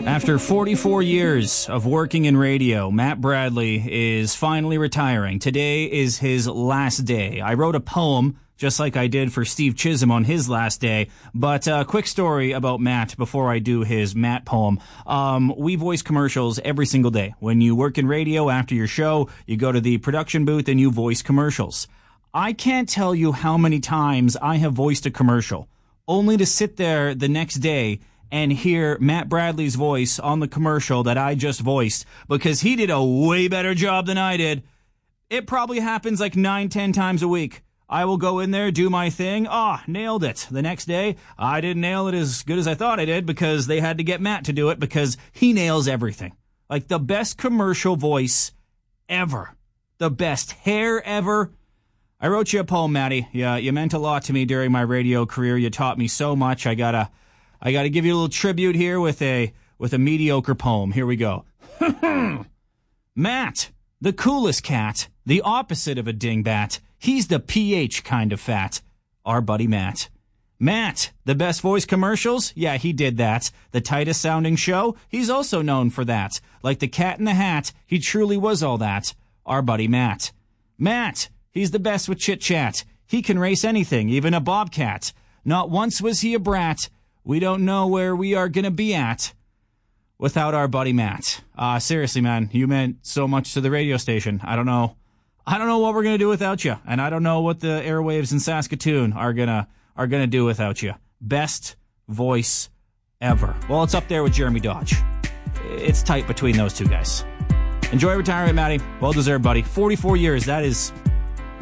After 44 years of working in radio, Matt Bradley is finally retiring. Today is his last day. I wrote a poem, just like I did for Steve Chisholm on his last day. But a quick story about Matt before I do his Matt poem. We voice commercials every single day. When you work in radio after your show, you go to the production booth and you voice commercials. I can't tell you how many times I have voiced a commercial, only to sit there the next day and hear Matt Bradley's voice on the commercial that I just voiced, because he did a way better job than I did. It probably happens like 9-10 times a week. I will go in there, do my thing. Nailed it. The next day, I didn't nail it as good as I thought I did because they had to get Matt to do it because he nails everything. Like the best commercial voice ever. The best hair ever. I wrote you a poem, Matty. Yeah, you meant a lot to me during my radio career. You taught me so much. I gotta give you a little tribute here with a mediocre poem. Here we go. Matt, the coolest cat, the opposite of a dingbat. He's the PH kind of fat. Our buddy Matt. Matt, the best voice commercials? Yeah, he did that. The tightest sounding show? He's also known for that. Like the Cat in the Hat, he truly was all that. Our buddy Matt. Matt, he's the best with chit-chat. He can race anything, even a bobcat. Not once was he a brat. We don't know where we are going to be at without our buddy Matt. Seriously, man, you meant so much to the radio station. I don't know what we're going to do without you, and I don't know what the airwaves in Saskatoon are going to do without you. Best voice ever. Well, it's up there with Jeremy Dodge. It's tight between those two guys. Enjoy retirement, Matty. Well deserved, buddy. 44 years. That is